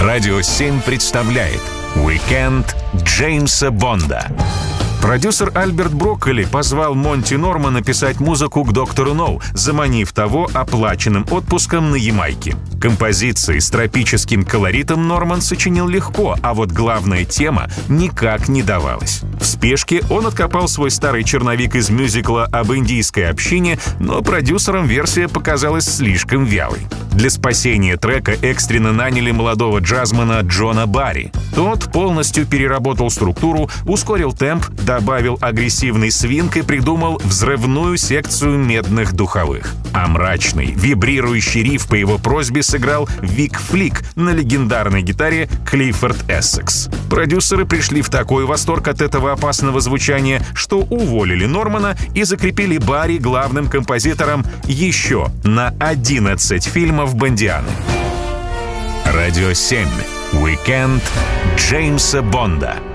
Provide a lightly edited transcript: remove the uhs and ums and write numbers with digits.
Радио 7 представляет «Уикенд Джеймса Бонда». Продюсер Альберт Брокколи позвал Монти Нормана писать музыку к «Доктору No», заманив того оплаченным отпуском на Ямайке. Композиции с тропическим колоритом Норман сочинил легко, а вот главная тема никак не давалась. В спешке он откопал свой старый черновик из мюзикла об индийской общине, но продюсерам версия показалась слишком вялой. Для спасения трека экстренно наняли молодого джазмена Джона Барри. Тот полностью переработал структуру, ускорил темп, добавил агрессивный свинг и придумал взрывную секцию медных духовых. А мрачный, вибрирующий риф по его просьбе сыграл Вик Флик на легендарной гитаре Клиффорд Эссекс. Продюсеры пришли в такой восторг от этого опасного звучания, что уволили Нормана и закрепили Барри главным композитором еще на 11 фильмов Бондианы. Радио 7. Уикенд Джеймса Бонда.